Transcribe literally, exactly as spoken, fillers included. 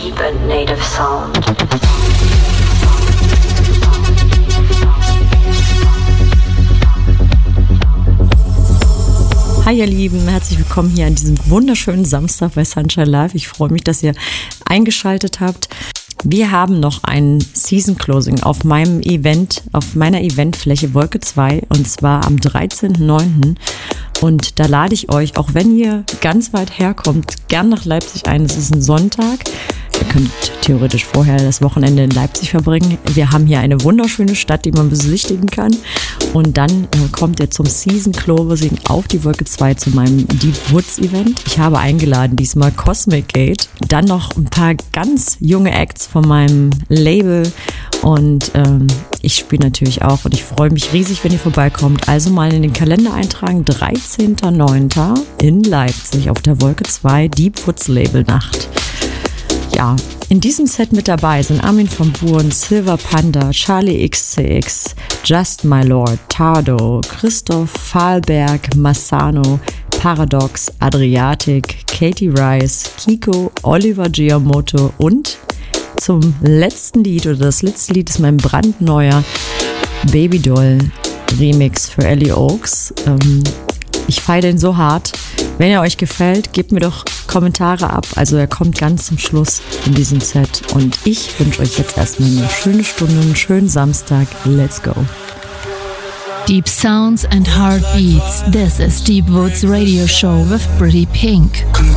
deeper native sound. Hi ihr Lieben, herzlich willkommen hier an diesem wunderschönen Samstag bei Sunshine Live. Ich freue mich, dass ihr eingeschaltet habt. Wir haben noch ein Season Closing auf meinem Event, auf meiner Eventfläche Wolke zwei, und zwar am dreizehnten neunten Und da lade ich euch, auch wenn ihr ganz weit herkommt, gern nach Leipzig ein. Es ist ein Sonntag. Ihr könnt theoretisch vorher das Wochenende in Leipzig verbringen. Wir haben hier eine wunderschöne Stadt, die man besichtigen kann. Und dann äh, kommt ihr zum Season Closing auf die Wolke zwei zu meinem Deep Woods Event. Ich habe eingeladen diesmal Cosmic Gate, dann noch ein paar ganz junge Acts von meinem Label und ähm, ich spiele natürlich auch und ich freue mich riesig, wenn ihr vorbeikommt. Also mal in den Kalender eintragen, dreizehnten neunten in Leipzig auf der Wolke zwei Deep Woods Label Nacht. Ja, in diesem Set mit dabei sind Armin van Buuren, Silver Panda, Charlie X C X, Just My Lord, Tardo, Christoph Fahlberg, Massano, Paradox, Adriatic, Katie Rice, Kiko, Oliver Giamotto und zum letzten Lied, oder das letzte Lied ist mein brandneuer Baby Doll Remix für Ellie Oaks. Ähm, ich feiere den so hart. Wenn er euch gefällt, gebt mir doch Kommentare ab. Also er kommt ganz zum Schluss in diesem Set. Und ich wünsche euch jetzt erstmal eine schöne Stunde, einen schönen Samstag. Let's go. Deep sounds and heartbeats. This is Deep Woods Radio Show with Pretty Pink.